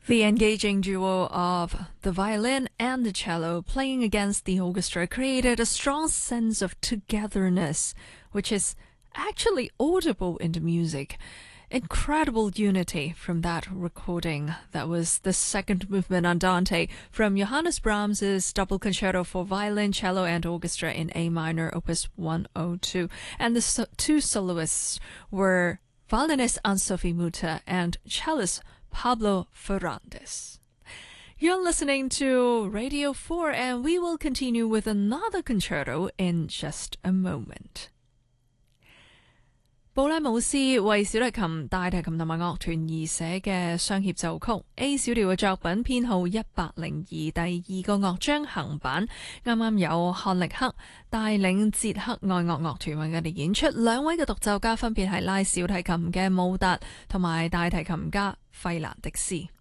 The engaging duo of the violin and the cello playing against the orchestra created a strong sense of togetherness, which is actually audible in the music. Incredible unity from that recording. That was the second movement Andante from Johannes Brahms's Double Concerto for Violin, Cello and Orchestra in A minor, Opus 102. And the two soloists were violinist Anne-Sophie Mutter and cellist Pablo Ferrandes. You're listening to Radio 4 and we will continue with another concerto in just a moment. 布拉姆斯為小提琴、大提琴同埋樂團而寫嘅雙協奏曲 A 小調嘅作品編號102第2個樂章行版，啱啱有漢力克帶領捷克愛樂樂團為我哋演出，兩位嘅獨奏家分別係拉小提琴嘅姆達同埋大提琴家費蘭迪斯。